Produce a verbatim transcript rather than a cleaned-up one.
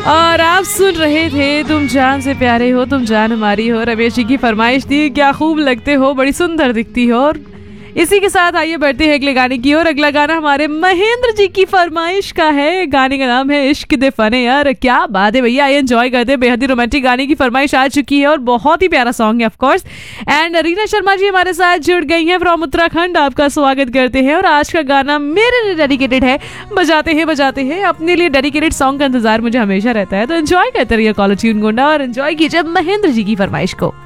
और आप सुन रहे थे तुम जान से प्यारे हो, तुम जान हमारी हो। रमेश जी की फरमाइश थी, क्या खूब लगते हो, बड़ी सुंदर दिखती हो। और इसी के साथ आइए बढ़ते हैं अगले गाने की ओर। अगला गाना हमारे महेंद्र जी की फरमाइश का है। गाने का नाम है इश्क दे फने। यार क्या बात है भैया, एंजॉय करते हैं। बेहद ही रोमांटिक गाने की फरमाइश आ चुकी है और बहुत ही प्यारा सॉन्ग है of course. And Reena Sharma ji हमारे साथ जुड़ गई हैं फ्रॉम उत्तराखंड। आपका स्वागत करते हैं और आज का गाना मेरे लिए डेडिकेटेड है। बजाते हैं बजाते हैं, अपने लिए डेडिकेटेड सॉन्ग का इंतजार मुझे हमेशा रहता है, तो एंजॉय करते रहिए कॉलर ट्यून गोंडा और एंजॉय कीजिए महेंद्र जी की फरमाइश को।